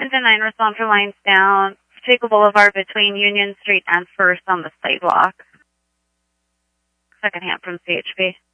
And 9, respond for lines down, Pacheco Boulevard between Union Street and 1st on the sidewalk. Second hand from CHP.